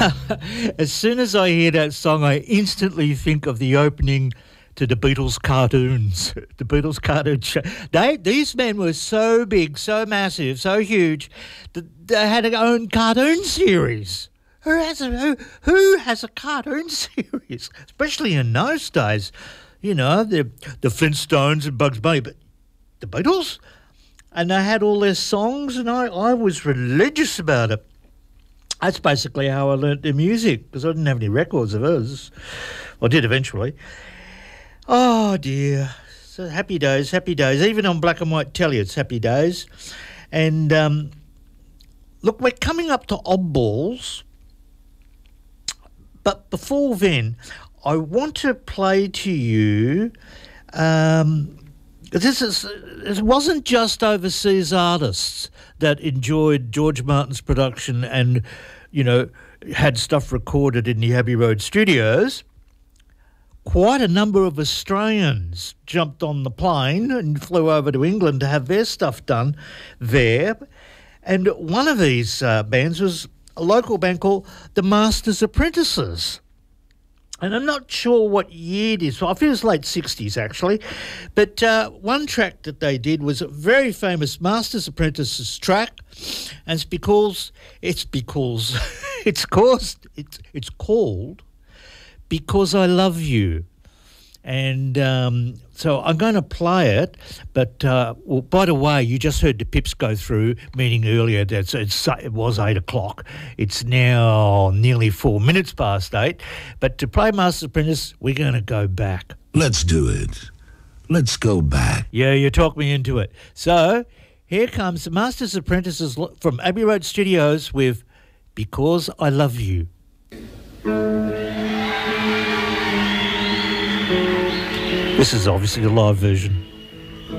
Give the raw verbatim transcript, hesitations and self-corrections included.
As soon as I hear that song, I instantly think of the opening to the Beatles cartoons. The Beatles cartoon show. They, these men were so big, so massive, so huge that they had their own cartoon series. Who has a who, who has a cartoon series? Especially in those days. You know, the the Flintstones and Bugs Bunny, but the Beatles? And they had all their songs, and I, I was religious about it. That's basically how I learnt their music, because I didn't have any records of hers. I did eventually. Oh, dear. So happy days, happy days. Even on black and white telly, it's happy days. And, um, look, we're coming up to oddballs. But before then, I want to play to you... Um, This is it wasn't just overseas artists that enjoyed George Martin's production and, you know, had stuff recorded in the Abbey Road studios. Quite a number of Australians jumped on the plane and flew over to England to have their stuff done there. And one of these uh, bands was a local band called the Masters Apprentices. And I'm not sure what year it is. I think it's late sixties, actually. But uh, one track that they did was a very famous Masters Apprentices track, and it's because it's because it's caused it's it's called Because I Love You. And um, so I'm going to play it, but uh, well, by the way, you just heard the pips go through, meaning earlier that it's, it was eight o'clock. It's now nearly four minutes past eight. But to play Master's Apprentice, we're going to go back. Let's do it. Let's go back. Yeah, you talked me into it. So here comes the Master's Apprentices from Abbey Road Studios with Because I Love You. This is obviously the live version.